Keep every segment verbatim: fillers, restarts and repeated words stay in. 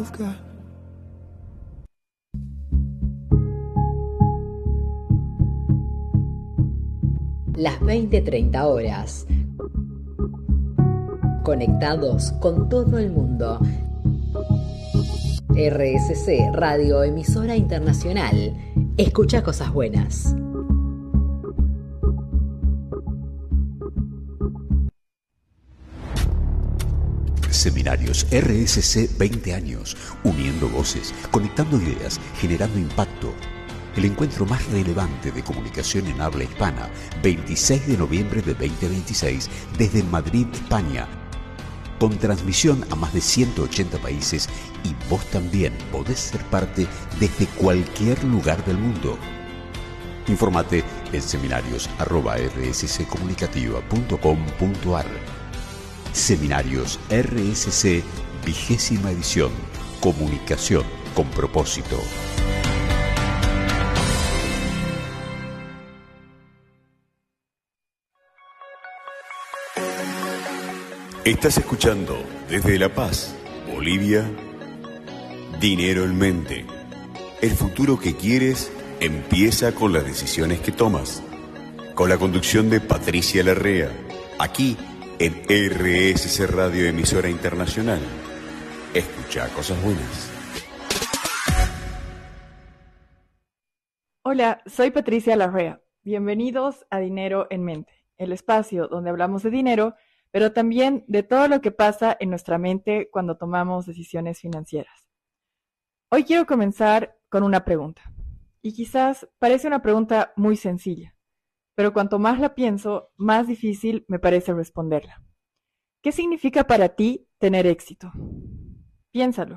I've got. Las veinte treinta horas. Conectados con todo el mundo. R S C Radio Emisora Internacional. Escucha cosas buenas. Seminarios R S C veinte años, uniendo voces, conectando ideas, generando impacto. El encuentro más relevante de comunicación en habla hispana, veintiséis de noviembre de veinte veintiséis, desde Madrid, España. Con transmisión a más de ciento ochenta países y vos también podés ser parte desde cualquier lugar del mundo. Informate en seminarios arroba r s c comunicativa punto com punto a r. Seminarios R S C, vigésima edición. Comunicación con propósito. Estás escuchando desde La Paz, Bolivia, Dinero en Mente. El futuro que quieres empieza con las decisiones que tomas. Con la conducción de Patricia Larrea, aquí en R S C Radio Emisora Internacional. Escucha cosas buenas. Hola, soy Patricia Larrea. Bienvenidos a Dinero en Mente, el espacio donde hablamos de dinero, pero también de todo lo que pasa en nuestra mente cuando tomamos decisiones financieras. Hoy quiero comenzar con una pregunta, y quizás parece una pregunta muy sencilla, pero cuanto más la pienso, más difícil me parece responderla. ¿Qué significa para ti tener éxito? Piénsalo.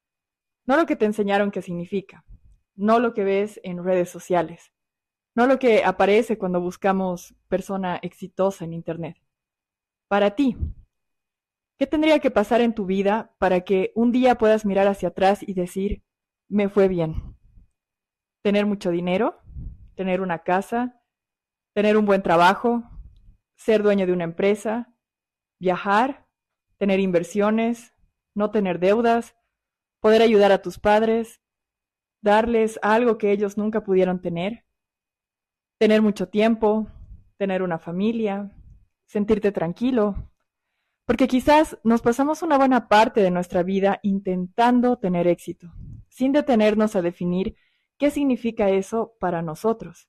No lo que te enseñaron que significa, no lo que ves en redes sociales, no lo que aparece cuando buscamos persona exitosa en Internet. Para ti, ¿qué tendría que pasar en tu vida para que un día puedas mirar hacia atrás y decir, me fue bien? ¿Tener mucho dinero? ¿Tener una casa? ¿Tener un buen trabajo? ¿Ser dueño de una empresa? ¿Viajar? ¿Tener inversiones? ¿No tener deudas? ¿Poder ayudar a tus padres? ¿Darles algo que ellos nunca pudieron tener? ¿Tener mucho tiempo? ¿Tener una familia? ¿Sentirte tranquilo? Porque quizás nos pasamos una buena parte de nuestra vida intentando tener éxito, sin detenernos a definir qué significa eso para nosotros.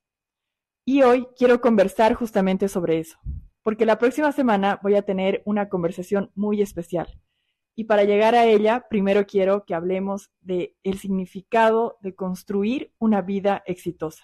Y hoy quiero conversar justamente sobre eso, porque la próxima semana voy a tener una conversación muy especial. Y para llegar a ella, primero quiero que hablemos de el significado de construir una vida exitosa.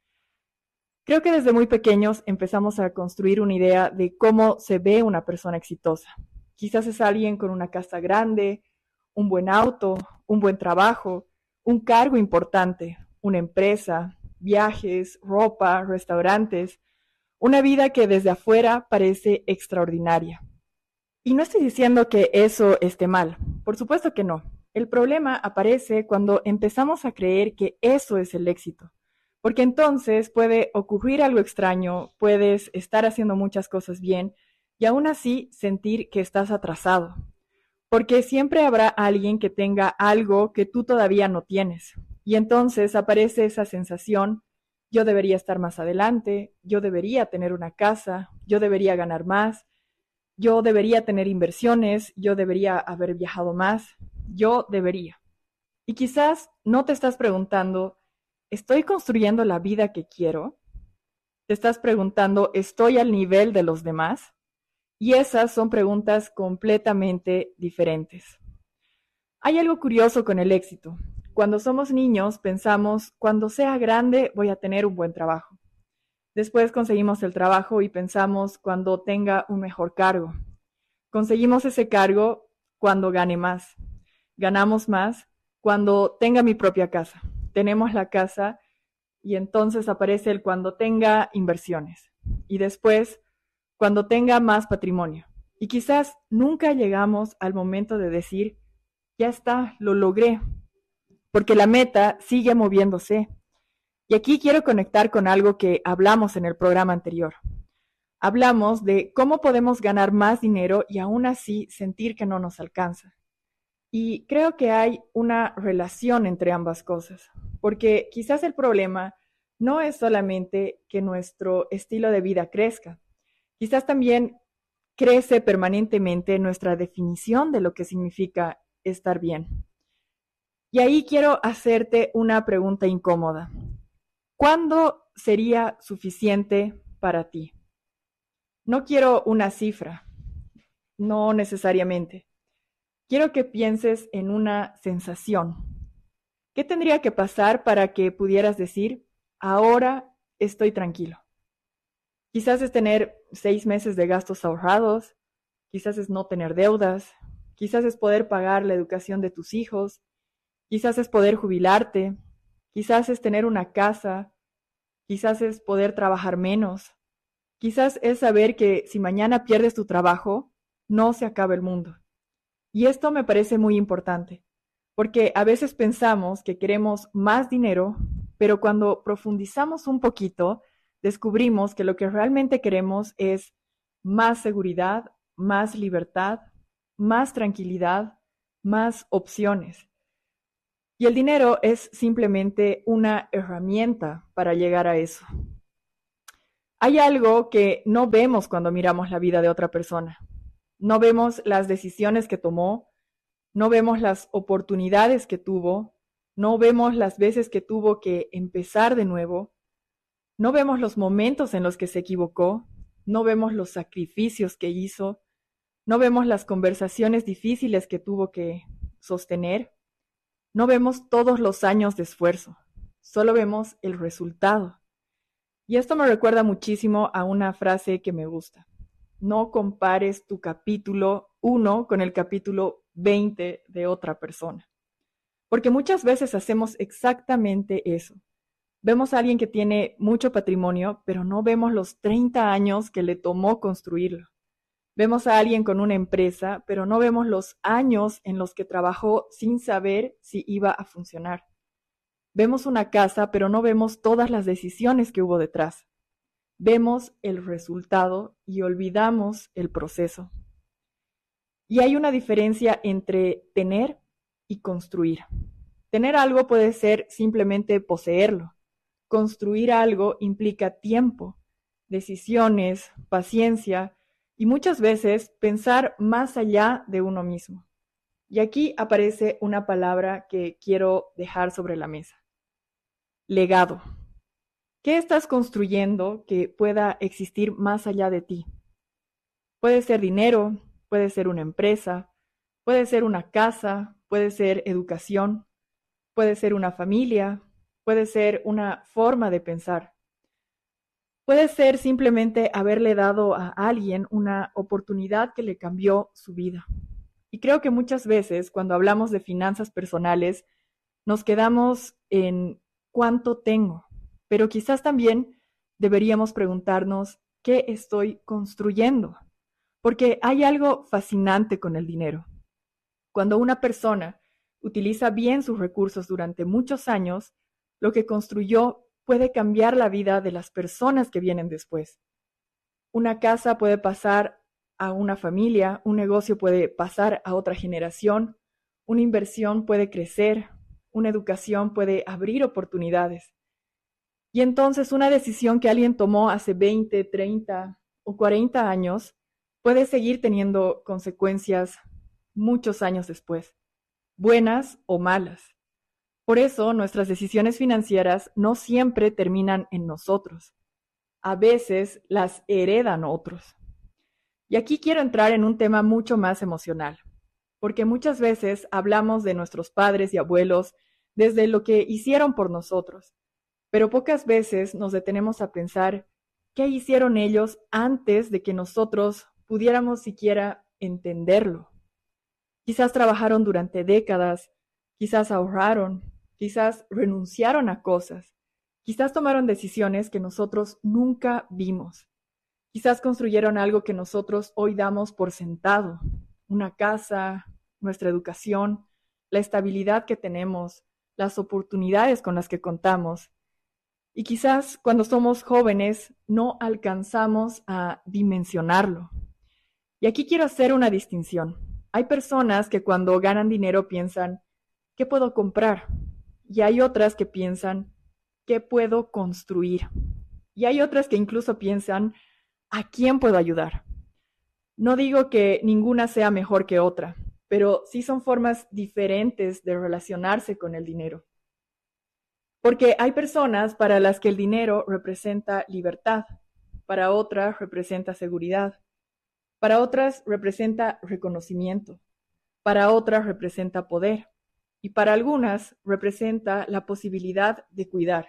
Creo que desde muy pequeños empezamos a construir una idea de cómo se ve una persona exitosa. Quizás es alguien con una casa grande, un buen auto, un buen trabajo, un cargo importante, una empresa, viajes, ropa, restaurantes, una vida que desde afuera parece extraordinaria. Y no estoy diciendo que eso esté mal, por supuesto que no. El problema aparece cuando empezamos a creer que eso es el éxito. Porque entonces puede ocurrir algo extraño, puedes estar haciendo muchas cosas bien y aún así sentir que estás atrasado. Porque siempre habrá alguien que tenga algo que tú todavía no tienes. Y entonces aparece esa sensación, yo debería estar más adelante, yo debería tener una casa, yo debería ganar más, yo debería tener inversiones, yo debería haber viajado más, yo debería. Y quizás no te estás preguntando, ¿estoy construyendo la vida que quiero? Te estás preguntando, ¿estoy al nivel de los demás? Y esas son preguntas completamente diferentes. Hay algo curioso con el éxito. Cuando somos niños pensamos, cuando sea grande voy a tener un buen trabajo. Después conseguimos el trabajo y pensamos, cuando tenga un mejor cargo. Conseguimos ese cargo cuando gane más. Ganamos más cuando tenga mi propia casa. Tenemos la casa y entonces aparece el cuando tenga inversiones y después cuando tenga más patrimonio. Y quizás nunca llegamos al momento de decir, ya está, lo logré, porque la meta sigue moviéndose. Y aquí quiero conectar con algo que hablamos en el programa anterior. Hablamos de cómo podemos ganar más dinero y aún así sentir que no nos alcanza. Y creo que hay una relación entre ambas cosas, porque quizás el problema no es solamente que nuestro estilo de vida crezca, quizás también crece permanentemente nuestra definición de lo que significa estar bien. Y ahí quiero hacerte una pregunta incómoda. ¿Cuándo sería suficiente para ti? No quiero una cifra, no necesariamente. Quiero que pienses en una sensación. ¿Qué tendría que pasar para que pudieras decir, ahora estoy tranquilo? Quizás es tener seis meses de gastos ahorrados, quizás es no tener deudas, quizás es poder pagar la educación de tus hijos, quizás es poder jubilarte, quizás es tener una casa, quizás es poder trabajar menos, quizás es saber que si mañana pierdes tu trabajo, no se acaba el mundo. Y esto me parece muy importante, porque a veces pensamos que queremos más dinero, pero cuando profundizamos un poquito, descubrimos que lo que realmente queremos es más seguridad, más libertad, más tranquilidad, más opciones. Y el dinero es simplemente una herramienta para llegar a eso. Hay algo que no vemos cuando miramos la vida de otra persona. No vemos las decisiones que tomó, no vemos las oportunidades que tuvo, no vemos las veces que tuvo que empezar de nuevo, no vemos los momentos en los que se equivocó, no vemos los sacrificios que hizo, no vemos las conversaciones difíciles que tuvo que sostener, no vemos todos los años de esfuerzo, solo vemos el resultado. Y esto me recuerda muchísimo a una frase que me gusta. No compares tu capítulo uno con el capítulo veinte de otra persona. Porque muchas veces hacemos exactamente eso. Vemos a alguien que tiene mucho patrimonio, pero no vemos los treinta años que le tomó construirlo. Vemos a alguien con una empresa, pero no vemos los años en los que trabajó sin saber si iba a funcionar. Vemos una casa, pero no vemos todas las decisiones que hubo detrás. Vemos el resultado y olvidamos el proceso. Y hay una diferencia entre tener y construir. Tener algo puede ser simplemente poseerlo. Construir algo implica tiempo, decisiones, paciencia y muchas veces pensar más allá de uno mismo. Y aquí aparece una palabra que quiero dejar sobre la mesa. Legado. ¿Qué estás construyendo que pueda existir más allá de ti? Puede ser dinero, puede ser una empresa, puede ser una casa, puede ser educación, puede ser una familia, puede ser una forma de pensar. Puede ser simplemente haberle dado a alguien una oportunidad que le cambió su vida. Y creo que muchas veces cuando hablamos de finanzas personales nos quedamos en cuánto tengo. Pero quizás también deberíamos preguntarnos qué estoy construyendo, porque hay algo fascinante con el dinero. Cuando una persona utiliza bien sus recursos durante muchos años, lo que construyó puede cambiar la vida de las personas que vienen después. Una casa puede pasar a una familia, un negocio puede pasar a otra generación, una inversión puede crecer, una educación puede abrir oportunidades. Y entonces una decisión que alguien tomó hace veinte, treinta o cuarenta años puede seguir teniendo consecuencias muchos años después, buenas o malas. Por eso nuestras decisiones financieras no siempre terminan en nosotros. A veces las heredan otros. Y aquí quiero entrar en un tema mucho más emocional, porque muchas veces hablamos de nuestros padres y abuelos desde lo que hicieron por nosotros. Pero pocas veces nos detenemos a pensar qué hicieron ellos antes de que nosotros pudiéramos siquiera entenderlo. Quizás trabajaron durante décadas, quizás ahorraron, quizás renunciaron a cosas, quizás tomaron decisiones que nosotros nunca vimos. Quizás construyeron algo que nosotros hoy damos por sentado, una casa, nuestra educación, la estabilidad que tenemos, las oportunidades con las que contamos. Y quizás cuando somos jóvenes no alcanzamos a dimensionarlo. Y aquí quiero hacer una distinción. Hay personas que cuando ganan dinero piensan, ¿qué puedo comprar? Y hay otras que piensan, ¿qué puedo construir? Y hay otras que incluso piensan, ¿a quién puedo ayudar? No digo que ninguna sea mejor que otra, pero sí son formas diferentes de relacionarse con el dinero. Porque hay personas para las que el dinero representa libertad, para otras representa seguridad, para otras representa reconocimiento, para otras representa poder y para algunas representa la posibilidad de cuidar.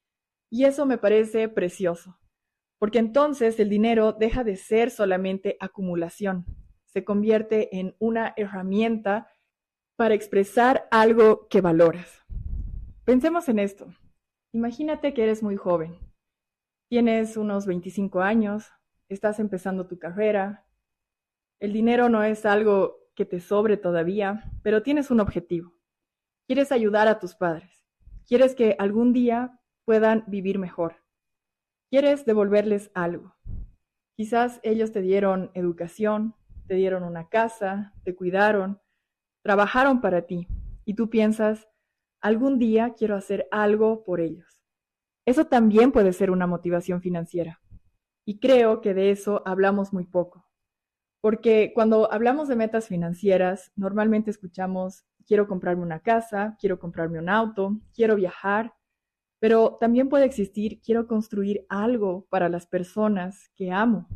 Y eso me parece precioso, porque entonces el dinero deja de ser solamente acumulación, se convierte en una herramienta para expresar algo que valoras. Pensemos en esto. Imagínate que eres muy joven. Tienes unos veinticinco años, estás empezando tu carrera. El dinero no es algo que te sobre todavía, pero tienes un objetivo. Quieres ayudar a tus padres. Quieres que algún día puedan vivir mejor. Quieres devolverles algo. Quizás ellos te dieron educación, te dieron una casa, te cuidaron, trabajaron para ti y tú piensas, algún día quiero hacer algo por ellos. Eso también puede ser una motivación financiera. Y creo que de eso hablamos muy poco. Porque cuando hablamos de metas financieras, normalmente escuchamos, quiero comprarme una casa, quiero comprarme un auto, quiero viajar, pero también puede existir, quiero construir algo para las personas que amo.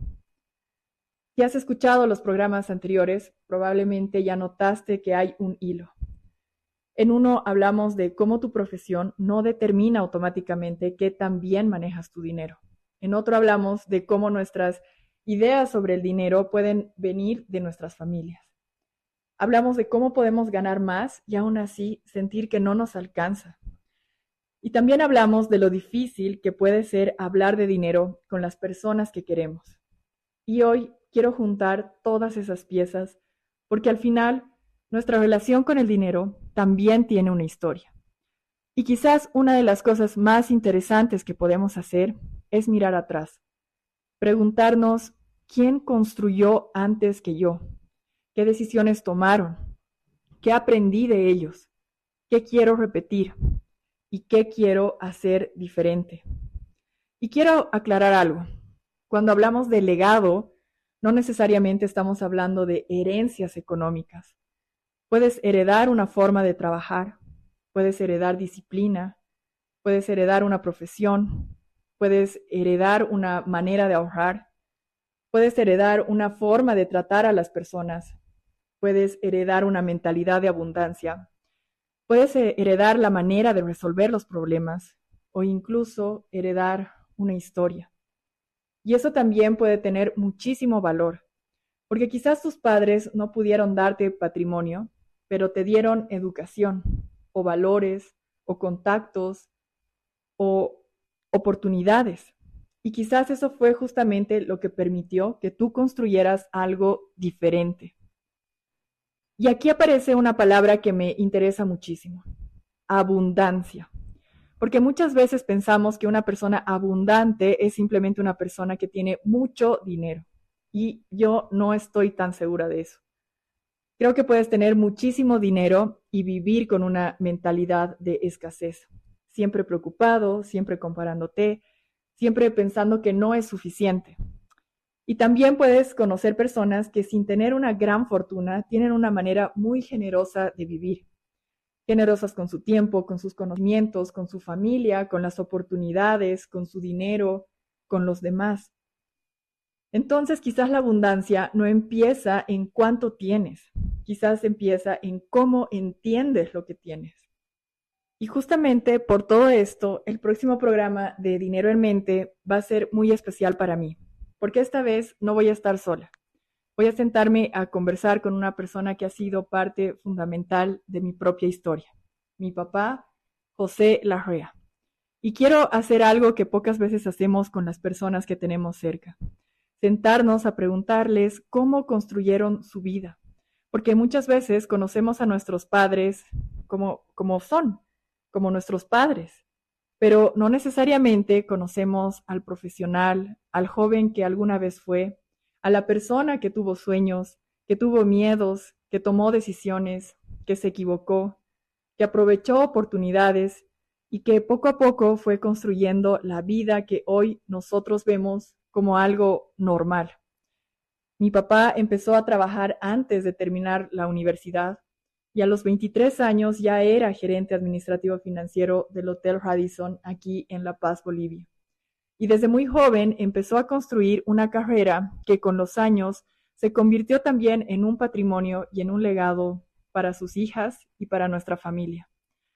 Si has escuchado los programas anteriores, probablemente ya notaste que hay un hilo. En uno hablamos de cómo tu profesión no determina automáticamente qué tan bien manejas tu dinero. En otro hablamos de cómo nuestras ideas sobre el dinero pueden venir de nuestras familias. Hablamos de cómo podemos ganar más y aún así sentir que no nos alcanza. Y también hablamos de lo difícil que puede ser hablar de dinero con las personas que queremos. Y hoy quiero juntar todas esas piezas porque al final nuestra relación con el dinero también tiene una historia. Y quizás una de las cosas más interesantes que podemos hacer es mirar atrás. Preguntarnos, ¿quién construyó antes que yo? ¿Qué decisiones tomaron? ¿Qué aprendí de ellos? ¿Qué quiero repetir? ¿Y qué quiero hacer diferente? Y quiero aclarar algo. Cuando hablamos de legado, no necesariamente estamos hablando de herencias económicas. Puedes heredar una forma de trabajar, puedes heredar disciplina, puedes heredar una profesión, puedes heredar una manera de ahorrar, puedes heredar una forma de tratar a las personas, puedes heredar una mentalidad de abundancia, puedes heredar la manera de resolver los problemas o incluso heredar una historia. Y eso también puede tener muchísimo valor, porque quizás tus padres no pudieron darte patrimonio, pero te dieron educación, o valores, o contactos, o oportunidades. Y quizás eso fue justamente lo que permitió que tú construyeras algo diferente. Y aquí aparece una palabra que me interesa muchísimo, abundancia. Porque muchas veces pensamos que una persona abundante es simplemente una persona que tiene mucho dinero. Y yo no estoy tan segura de eso. Creo que puedes tener muchísimo dinero y vivir con una mentalidad de escasez. Siempre preocupado, siempre comparándote, siempre pensando que no es suficiente. Y también puedes conocer personas que sin tener una gran fortuna tienen una manera muy generosa de vivir. Generosas con su tiempo, con sus conocimientos, con su familia, con las oportunidades, con su dinero, con los demás. Entonces quizás la abundancia no empieza en cuánto tienes, quizás empieza en cómo entiendes lo que tienes. Y justamente por todo esto, el próximo programa de Dinero en Mente va a ser muy especial para mí, porque esta vez no voy a estar sola. Voy a sentarme a conversar con una persona que ha sido parte fundamental de mi propia historia, mi papá, José Larrea. Y quiero hacer algo que pocas veces hacemos con las personas que tenemos cerca. Sentarnos a preguntarles cómo construyeron su vida. Porque muchas veces conocemos a nuestros padres como, como son, como nuestros padres. Pero no necesariamente conocemos al profesional, al joven que alguna vez fue, a la persona que tuvo sueños, que tuvo miedos, que tomó decisiones, que se equivocó, que aprovechó oportunidades y que poco a poco fue construyendo la vida que hoy nosotros vemos como algo normal. Mi papá empezó a trabajar antes de terminar la universidad y a los veintitrés años ya era gerente administrativo financiero del Hotel Radisson aquí en La Paz, Bolivia. Y desde muy joven empezó a construir una carrera que con los años se convirtió también en un patrimonio y en un legado para sus hijas y para nuestra familia.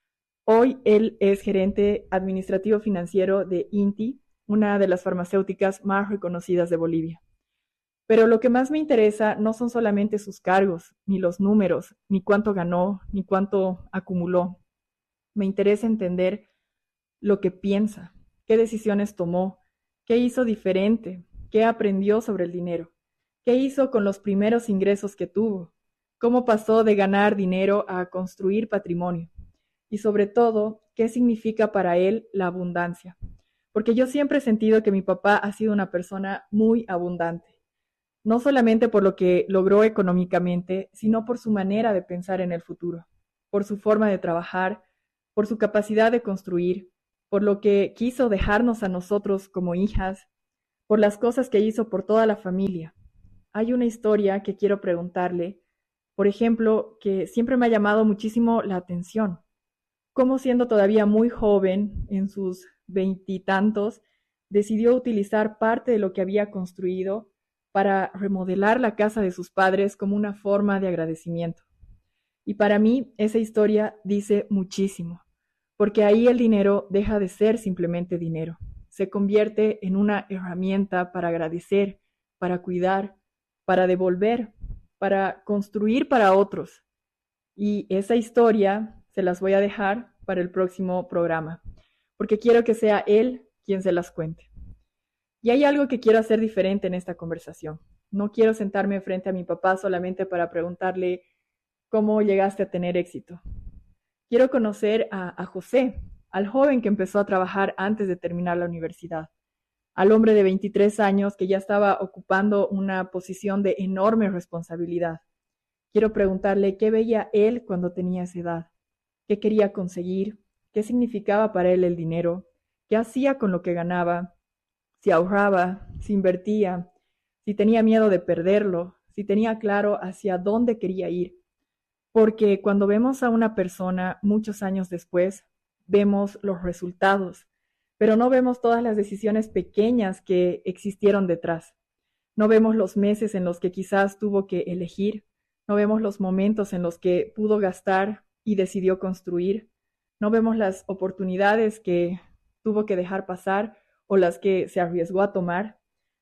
Hoy él es gerente administrativo financiero de INTI, una de las farmacéuticas más reconocidas de Bolivia. Pero lo que más me interesa no son solamente sus cargos, ni los números, ni cuánto ganó, ni cuánto acumuló. Me interesa entender lo que piensa, qué decisiones tomó, qué hizo diferente, qué aprendió sobre el dinero, qué hizo con los primeros ingresos que tuvo, cómo pasó de ganar dinero a construir patrimonio y sobre todo, qué significa para él la abundancia. Porque yo siempre he sentido que mi papá ha sido una persona muy abundante. No solamente por lo que logró económicamente, sino por su manera de pensar en el futuro, por su forma de trabajar, por su capacidad de construir, por lo que quiso dejarnos a nosotros como hijas, por las cosas que hizo por toda la familia. Hay una historia que quiero preguntarle, por ejemplo, que siempre me ha llamado muchísimo la atención. Cómo siendo todavía muy joven, en sus veintitantos, decidió utilizar parte de lo que había construido para remodelar la casa de sus padres como una forma de agradecimiento. Y para mí esa historia dice muchísimo, porque ahí el dinero deja de ser simplemente dinero, se convierte en una herramienta para agradecer, para cuidar, para devolver, para construir para otros. Y esa historia se las voy a dejar para el próximo programa, porque quiero que sea él quien se las cuente. Y hay algo que quiero hacer diferente en esta conversación. No quiero sentarme frente a mi papá solamente para preguntarle cómo llegaste a tener éxito. Quiero conocer a, a José, al joven que empezó a trabajar antes de terminar la universidad, al hombre de veintitrés años que ya estaba ocupando una posición de enorme responsabilidad. Quiero preguntarle qué veía él cuando tenía esa edad, qué quería conseguir, qué significaba para él el dinero, qué hacía con lo que ganaba, si ahorraba, si invertía, si tenía miedo de perderlo, si tenía claro hacia dónde quería ir. Porque cuando vemos a una persona muchos años después, vemos los resultados, pero no vemos todas las decisiones pequeñas que existieron detrás. No vemos los meses en los que quizás tuvo que elegir, no vemos los momentos en los que pudo gastar y decidió construir, no vemos las oportunidades que tuvo que dejar pasar o las que se arriesgó a tomar.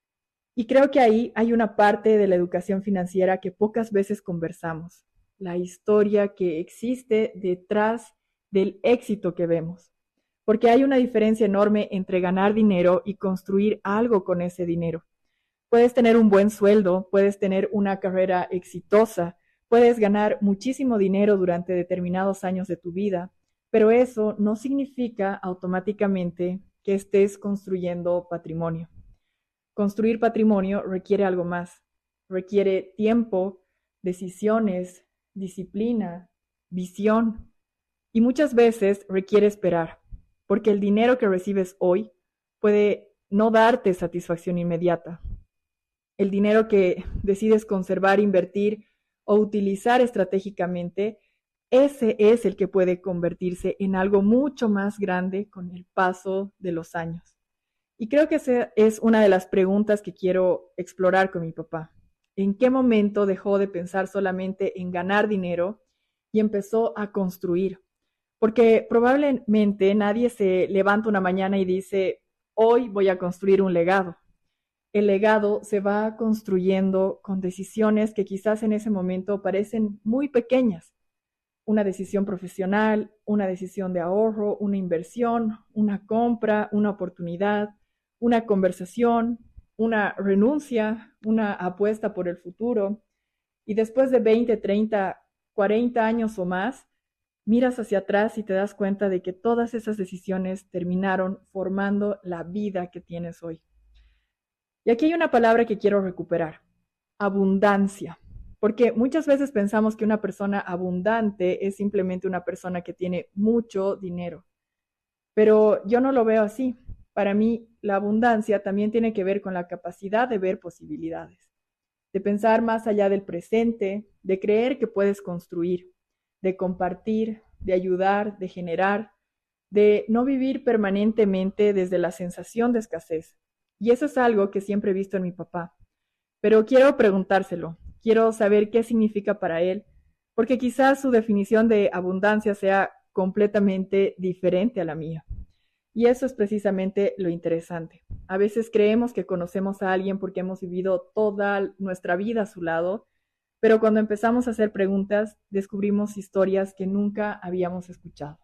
Y creo que ahí hay una parte de la educación financiera que pocas veces conversamos, la historia que existe detrás del éxito que vemos. Porque hay una diferencia enorme entre ganar dinero y construir algo con ese dinero. Puedes tener un buen sueldo, puedes tener una carrera exitosa, puedes ganar muchísimo dinero durante determinados años de tu vida, pero eso no significa automáticamente que estés construyendo patrimonio. Construir patrimonio requiere algo más, requiere tiempo, decisiones, disciplina, visión y muchas veces requiere esperar, porque el dinero que recibes hoy puede no darte satisfacción inmediata. El dinero que decides conservar, invertir o utilizar estratégicamente, ese es el que puede convertirse en algo mucho más grande con el paso de los años. Y creo que esa es una de las preguntas que quiero explorar con mi papá. ¿En qué momento dejó de pensar solamente en ganar dinero y empezó a construir? Porque probablemente nadie se levanta una mañana y dice, hoy voy a construir un legado. El legado se va construyendo con decisiones que quizás en ese momento parecen muy pequeñas. Una decisión profesional, una decisión de ahorro, una inversión, una compra, una oportunidad, una conversación, una renuncia, una apuesta por el futuro. Y después de veinte, treinta, cuarenta años o más, miras hacia atrás y te das cuenta de que todas esas decisiones terminaron formando la vida que tienes hoy. Y aquí hay una palabra que quiero recuperar, abundancia, Porque muchas veces pensamos que una persona abundante es simplemente una persona que tiene mucho dinero. Pero yo no lo veo así. Para mí, la abundancia también tiene que ver con la capacidad de ver posibilidades, de pensar más allá del presente, de creer que puedes construir, de compartir, de ayudar, de generar, de no vivir permanentemente desde la sensación de escasez. Y eso es algo que siempre he visto en mi papá. Pero quiero preguntárselo, quiero saber qué significa para él, porque quizás su definición de abundancia sea completamente diferente a la mía. Y eso es precisamente lo interesante. A veces creemos que conocemos a alguien porque hemos vivido toda nuestra vida a su lado, pero cuando empezamos a hacer preguntas, descubrimos historias que nunca habíamos escuchado.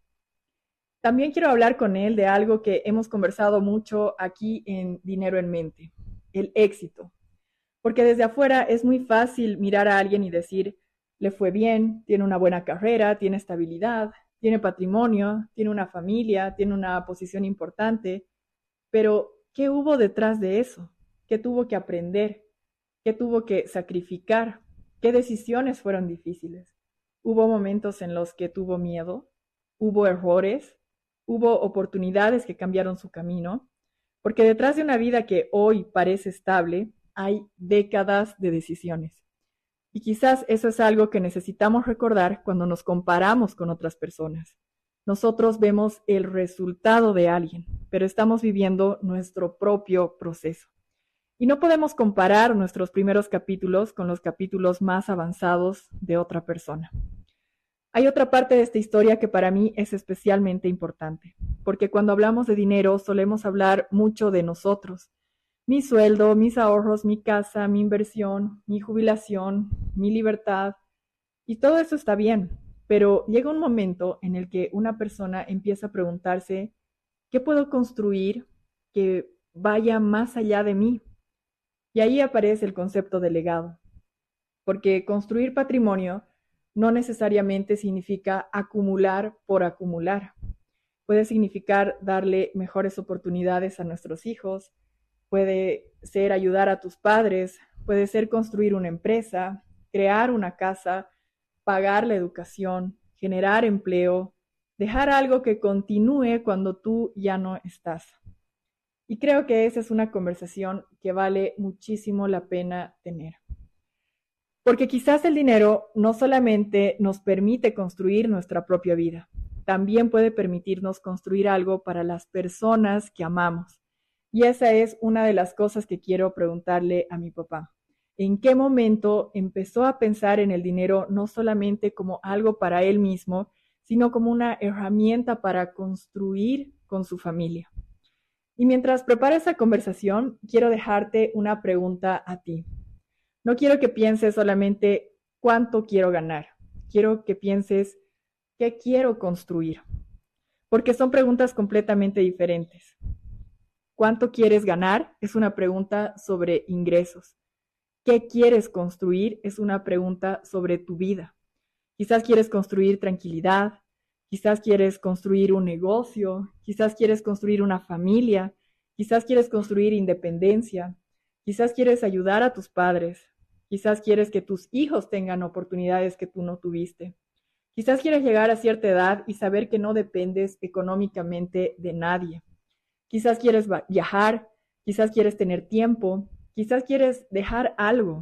También quiero hablar con él de algo que hemos conversado mucho aquí en Dinero en Mente, el éxito. Porque desde afuera es muy fácil mirar a alguien y decir, le fue bien, tiene una buena carrera, tiene estabilidad, tiene patrimonio, tiene una familia, tiene una posición importante, pero ¿qué hubo detrás de eso? ¿Qué tuvo que aprender? ¿Qué tuvo que sacrificar? ¿Qué decisiones fueron difíciles? ¿Hubo momentos en los que tuvo miedo? ¿Hubo errores? ¿Hubo oportunidades que cambiaron su camino? Porque detrás de una vida que hoy parece estable, hay décadas de decisiones. Y quizás eso es algo que necesitamos recordar cuando nos comparamos con otras personas. Nosotros vemos el resultado de alguien, pero estamos viviendo nuestro propio proceso. Y no podemos comparar nuestros primeros capítulos con los capítulos más avanzados de otra persona. Hay otra parte de esta historia que para mí es especialmente importante, porque cuando hablamos de dinero solemos hablar mucho de nosotros. Mi sueldo, mis ahorros, mi casa, mi inversión, mi jubilación, mi libertad. Y todo eso está bien, pero llega un momento en el que una persona empieza a preguntarse, ¿qué puedo construir que vaya más allá de mí? Y ahí aparece el concepto de legado, porque construir patrimonio no necesariamente significa acumular por acumular. Puede significar darle mejores oportunidades a nuestros hijos, puede ser ayudar a tus padres, puede ser construir una empresa, crear una casa, pagar la educación, generar empleo, dejar algo que continúe cuando tú ya no estás. Y creo que esa es una conversación que vale muchísimo la pena tener. Porque quizás el dinero no solamente nos permite construir nuestra propia vida, también puede permitirnos construir algo para las personas que amamos. Y esa es una de las cosas que quiero preguntarle a mi papá. ¿En qué momento empezó a pensar en el dinero no solamente como algo para él mismo, sino como una herramienta para construir con su familia? Y mientras preparo esa conversación, quiero dejarte una pregunta a ti. No quiero que pienses solamente cuánto quiero ganar. Quiero que pienses qué quiero construir. Porque son preguntas completamente diferentes. ¿Cuánto quieres ganar? Es una pregunta sobre ingresos. ¿Qué quieres construir? Es una pregunta sobre tu vida. Quizás quieres construir tranquilidad, quizás quieres construir un negocio, quizás quieres construir una familia, quizás quieres construir independencia, quizás quieres ayudar a tus padres, quizás quieres que tus hijos tengan oportunidades que tú no tuviste. Quizás quieres llegar a cierta edad y saber que no dependes económicamente de nadie. Quizás quieres viajar, quizás quieres tener tiempo, quizás quieres dejar algo.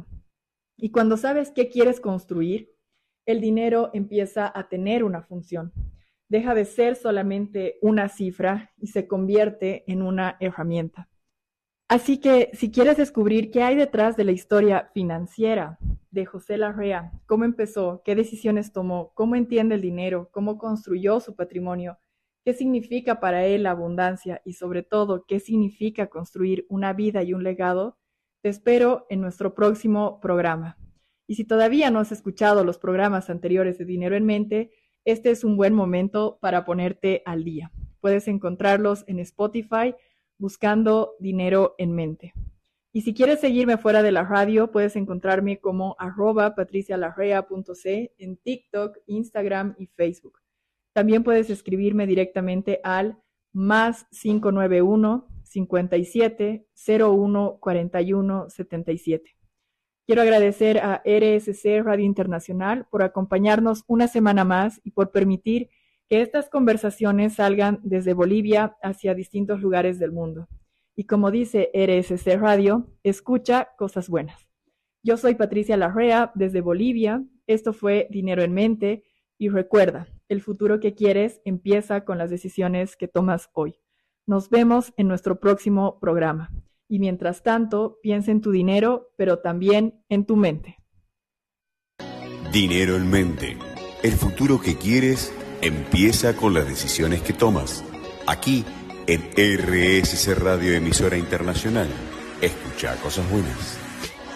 Y cuando sabes qué quieres construir, el dinero empieza a tener una función. Deja de ser solamente una cifra y se convierte en una herramienta. Así que si quieres descubrir qué hay detrás de la historia financiera de José Larrea, cómo empezó, qué decisiones tomó, cómo entiende el dinero, cómo construyó su patrimonio, qué significa para él la abundancia y sobre todo qué significa construir una vida y un legado, te espero en nuestro próximo programa. Y si todavía no has escuchado los programas anteriores de Dinero en Mente, este es un buen momento para ponerte al día. Puedes encontrarlos en Spotify buscando Dinero en Mente. Y si quieres seguirme fuera de la radio, puedes encontrarme como arroba patricialarrea.c en TikTok, Instagram y Facebook. También puedes escribirme directamente al más cinco nueve uno, cincuenta y siete, cero uno, cuarenta y uno, setenta y siete. Quiero agradecer a R S C Radio Internacional por acompañarnos una semana más y por permitir que estas conversaciones salgan desde Bolivia hacia distintos lugares del mundo. Y como dice R S C Radio, escucha cosas buenas. Yo soy Patricia Larrea desde Bolivia. Esto fue Dinero en Mente. Y recuerda, el futuro que quieres empieza con las decisiones que tomas hoy. Nos vemos en nuestro próximo programa. Y mientras tanto, piensa en tu dinero, pero también en tu mente. Dinero en Mente. El futuro que quieres empieza con las decisiones que tomas. Aquí, en R S C Radio, emisora internacional. Escucha cosas buenas.